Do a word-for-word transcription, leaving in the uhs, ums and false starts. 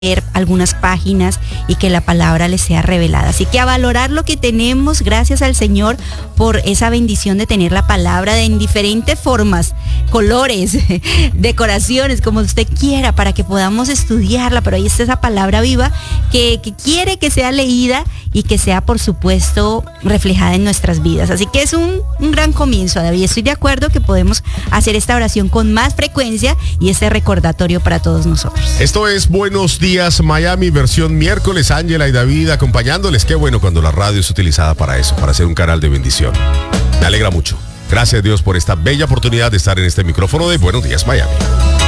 algunas páginas y que la palabra les sea revelada. Así que a valorar lo que tenemos, gracias al Señor por esa bendición de tener la palabra de en diferentes formas, colores, decoraciones, como usted quiera, para que podamos estudiarla, pero ahí está esa palabra viva que, que quiere que sea leída y que sea, por supuesto, reflejada en nuestras vidas. Así que es un, un gran comienzo, David. Estoy de acuerdo que podemos hacer esta oración con más frecuencia y este recordatorio para todos nosotros. Esto es Buenos Días Miami, versión miércoles. Ángela y David acompañándoles. Qué bueno cuando la radio es utilizada para eso, para ser un canal de bendición. Me alegra mucho. Gracias a Dios por esta bella oportunidad de estar en este micrófono de Buenos Días Miami.